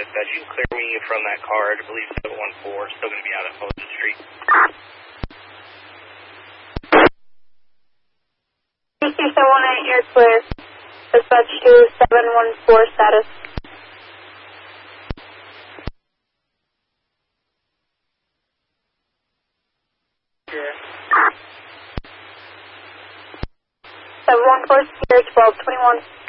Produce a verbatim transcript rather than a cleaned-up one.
dispatch. You can clear me from that car. I believe seven one four is still going to be out at Fulton Street. T C seven one eight, you're clear. Dispatch to seven one four status. Yeah. seven one four, secure twelve twenty-one.